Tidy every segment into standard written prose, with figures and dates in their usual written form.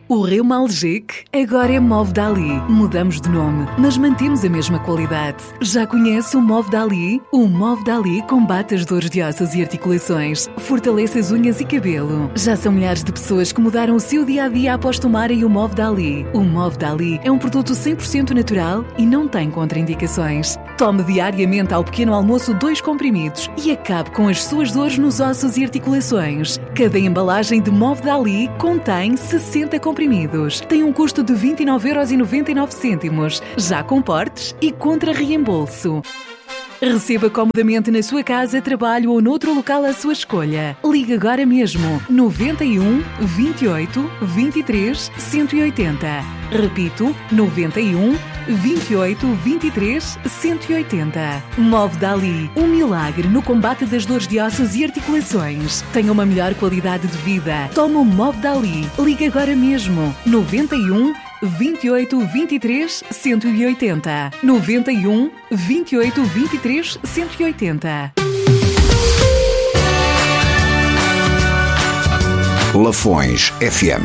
O Reumalgic agora é Move Dali. Mudamos de nome, mas mantemos a mesma qualidade. Já conhece o Move Dali? O Move Dali combate as dores de ossos e articulações, fortalece as unhas e cabelo. Já são milhares de pessoas que mudaram o seu dia-a-dia após tomarem o Move Dali. O Move Dali é um produto 100% natural e não tem contraindicações. Tome diariamente ao pequeno almoço 2 comprimidos e acabe com as suas dores nos ossos e articulações. Cada embalagem de Move Dali contém 60 comprimidos. Tem um custo de 29,99€, já com portes e contra reembolso. Receba comodamente na sua casa, trabalho ou noutro local à sua escolha. Ligue agora mesmo 91 28 23 180. Repito, 91 28 23 180. Move Dali, um milagre no combate das dores de ossos e articulações. Tenha uma melhor qualidade de vida. Toma o Move Dali. Ligue agora mesmo 91 28 23 180. 91 28 23 180. Lafões FM.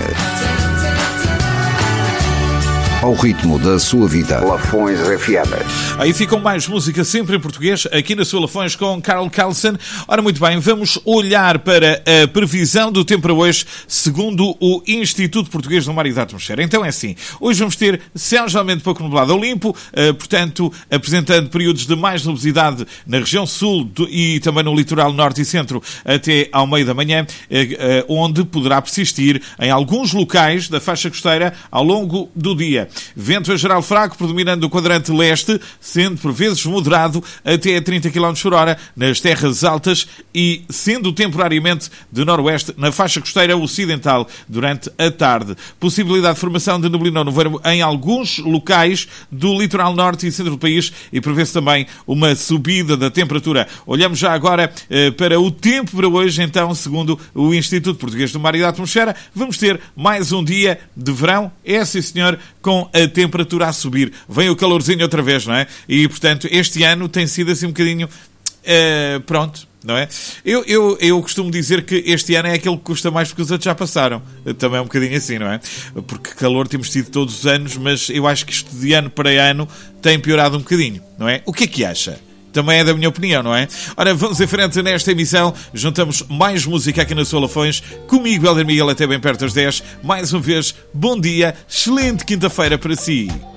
Ao ritmo da sua vida. Lafões FM. Aí ficam mais música sempre em português, aqui na sua Lafões com Carl Carlson. Ora, muito bem, vamos olhar para a previsão do tempo para hoje, segundo o Instituto Português do Mar e da Atmosfera. Então é assim, hoje vamos ter céu geralmente pouco nublado ou limpo, portanto, apresentando períodos de mais nubosidade na região sul e também no litoral norte e centro até ao meio da manhã, onde poderá persistir em alguns locais da faixa costeira ao longo do dia. Vento em geral fraco, predominando no quadrante leste, sendo por vezes moderado até a 30 km por hora nas terras altas e sendo temporariamente de noroeste na faixa costeira ocidental durante a tarde. Possibilidade de formação de neblina ou nevoeiro em alguns locais do litoral norte e centro do país e prevê-se também uma subida da temperatura. Olhamos já agora para o tempo para hoje, então, segundo o Instituto Português do Mar e da Atmosfera, vamos ter mais um dia de verão, sim senhor, com a temperatura a subir. Vem o calorzinho outra vez, não é? E, portanto, este ano tem sido assim um bocadinho... pronto, não é? Eu costumo dizer que este ano é aquele que custa mais porque os outros já passaram. Também é um bocadinho assim, não é? Porque calor temos tido todos os anos, mas eu acho que isto de ano para ano tem piorado um bocadinho, não é? O que é que acha? Também é da minha opinião, não é? Ora, vamos em frente nesta emissão. Juntamos mais música aqui na sua Lafões. Comigo, Helder Miguel, até bem perto das 10. Mais uma vez, bom dia. Excelente quinta-feira para si.